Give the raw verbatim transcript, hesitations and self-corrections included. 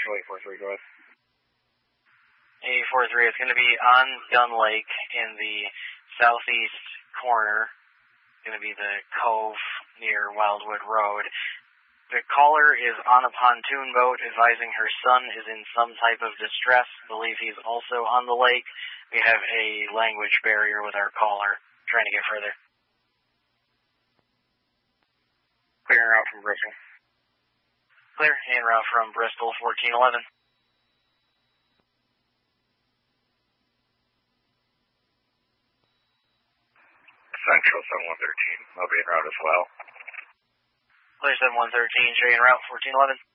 Central eight four three, go ahead. eight four three, it's going to be on Gun Lake in the southeast corner. It's going to be the cove near Wildwood Road. The caller is on a pontoon boat advising her son is in some type of distress. I believe he's also on the lake. We have a language barrier with our caller trying to get further. Clear en route from Bristol. Clear en route from Bristol, fourteen eleven. Central seven one thirteen. I'll be en route as well. Clear seven one thirteen, straight en route, fourteen eleven.